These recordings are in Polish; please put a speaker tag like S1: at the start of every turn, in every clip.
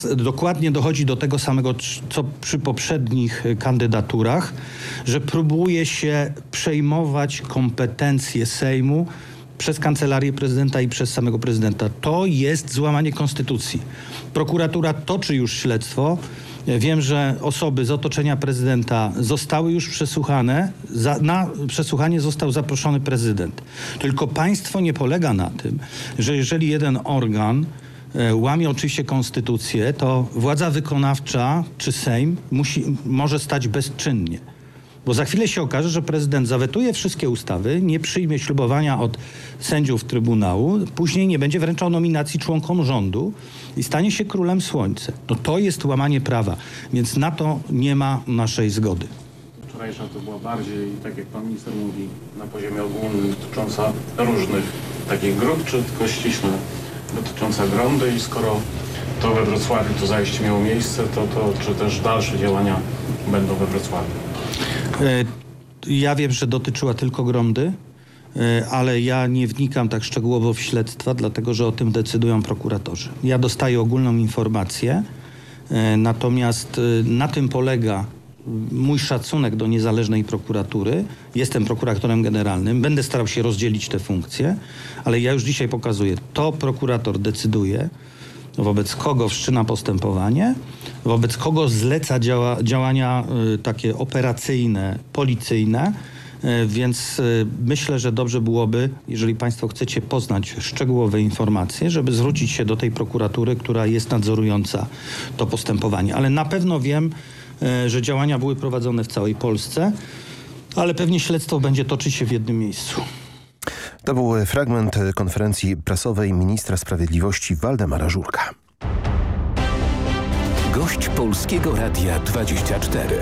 S1: Dokładnie dochodzi do tego samego, co przy poprzednich kandydaturach, że próbuje się przejmować kompetencje Sejmu przez Kancelarię Prezydenta i przez samego prezydenta. To jest złamanie konstytucji. Prokuratura toczy już śledztwo. Wiem, że osoby z otoczenia prezydenta zostały już przesłuchane. Na przesłuchanie został zaproszony prezydent. Tylko państwo nie polega na tym, że jeżeli jeden organ łamie oczywiście konstytucję, to władza wykonawcza czy Sejm może stać bezczynnie. Bo za chwilę się okaże, że prezydent zawetuje wszystkie ustawy, nie przyjmie ślubowania od sędziów Trybunału, później nie będzie wręczał nominacji członkom rządu i stanie się królem słońca. No to jest łamanie prawa, więc na to nie ma naszej zgody.
S2: Wczorajsza to była bardziej, tak jak pan minister mówi, na poziomie ogólnym, dotycząca różnych takich grup, czy tylko ściśle dotycząca Gromdy i skoro to we Wrocławiu to zajście miało miejsce, to czy też dalsze działania będą we Wrocławiu?
S1: Ja wiem, że dotyczyła tylko Gromdy, ale ja nie wnikam tak szczegółowo w śledztwa, dlatego że o tym decydują prokuratorzy. Ja dostaję ogólną informację, natomiast na tym polega mój szacunek do niezależnej prokuratury. Jestem prokuratorem generalnym, będę starał się rozdzielić te funkcje, ale ja już dzisiaj pokazuję, to prokurator decyduje, wobec kogo wszczyna postępowanie, wobec kogo zleca działania takie operacyjne, policyjne, więc myślę, że dobrze byłoby, jeżeli państwo chcecie poznać szczegółowe informacje, żeby zwrócić się do tej prokuratury, która jest nadzorująca to postępowanie. Ale na pewno wiem, że działania były prowadzone w całej Polsce, ale pewnie śledztwo będzie toczyć się w jednym miejscu.
S3: To był fragment konferencji prasowej ministra sprawiedliwości Waldemara Żurka.
S4: Gość Polskiego Radia 24.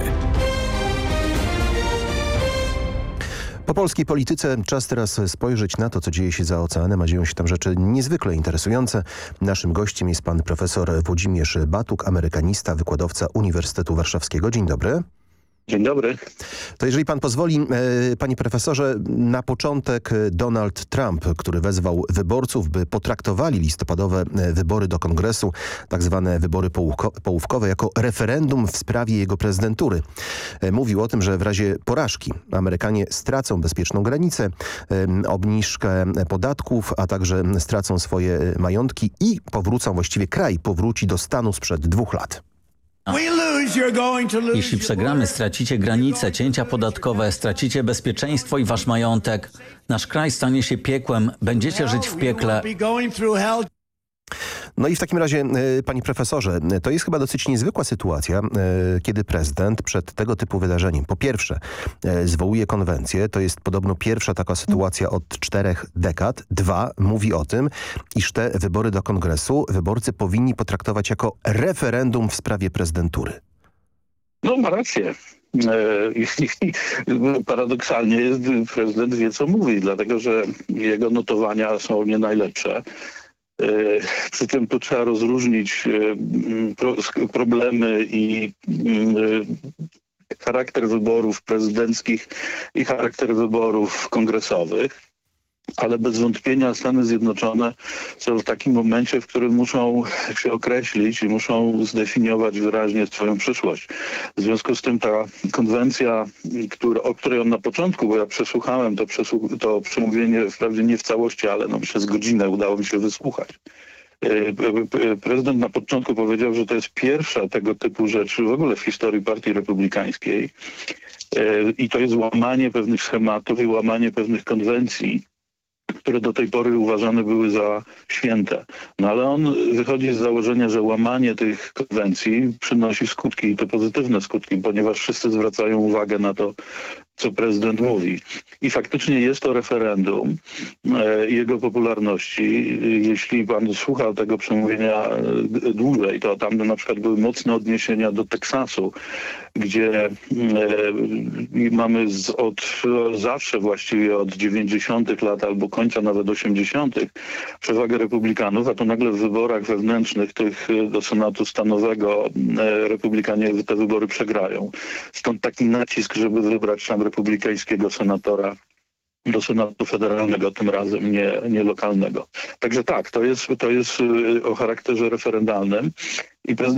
S3: Po polskiej polityce czas teraz spojrzeć na to, co dzieje się za oceanem, a dzieją się tam rzeczy niezwykle interesujące. Naszym gościem jest pan profesor Włodzimierz Batuk, amerykanista, wykładowca Uniwersytetu Warszawskiego. Dzień dobry.
S5: Dzień dobry.
S3: To jeżeli pan pozwoli, panie profesorze, na początek Donald Trump, który wezwał wyborców, by potraktowali listopadowe wybory do Kongresu, tak zwane wybory połówkowe, jako referendum w sprawie jego prezydentury. Mówił o tym, że w razie porażki Amerykanie stracą bezpieczną granicę, obniżkę podatków, a także stracą swoje majątki i kraj powróci do stanu sprzed 2 lat.
S6: Jeśli przegramy, stracicie granice, cięcia podatkowe, stracicie bezpieczeństwo i wasz majątek. Nasz kraj stanie się piekłem, będziecie żyć w piekle.
S3: No i w takim razie, panie profesorze, to jest chyba dosyć niezwykła sytuacja, kiedy prezydent przed tego typu wydarzeniem, po pierwsze, zwołuje konwencję, to jest podobno pierwsza taka sytuacja od 4 dekad, 2, mówi o tym, iż te wybory do Kongresu wyborcy powinni potraktować jako referendum w sprawie prezydentury.
S5: No ma rację. Paradoksalnie prezydent wie, co mówi, dlatego że jego notowania są nie najlepsze. Przy czym tu trzeba rozróżnić problemy i charakter wyborów prezydenckich i charakter wyborów kongresowych. Ale bez wątpienia Stany Zjednoczone są w takim momencie, w którym muszą się określić i muszą zdefiniować wyraźnie swoją przyszłość. W związku z tym ta konwencja, o której on na początku, bo ja przesłuchałem to przemówienie, wprawdzie nie w całości, ale przez godzinę udało mi się wysłuchać. Prezydent na początku powiedział, że to jest pierwsza tego typu rzecz w ogóle w historii Partii Republikańskiej i to jest łamanie pewnych schematów i łamanie pewnych konwencji, które do tej pory uważane były za święte. No ale on wychodzi z założenia, że łamanie tych konwencji przynosi skutki i to pozytywne skutki, ponieważ wszyscy zwracają uwagę na to, co prezydent mówi. I faktycznie jest to referendum jego popularności. Jeśli pan słuchał tego przemówienia dłużej, to tam na przykład były mocne odniesienia do Teksasu, gdzie mamy zawsze właściwie od 90. lat albo końca nawet 80. przewagę republikanów, a to nagle w wyborach wewnętrznych tych do Senatu Stanowego republikanie te wybory przegrają. Stąd taki nacisk, żeby wybrać tam republikańskiego senatora do Senatu Federalnego, tym razem nie lokalnego. Także tak, to jest o charakterze referendalnym. i prezydent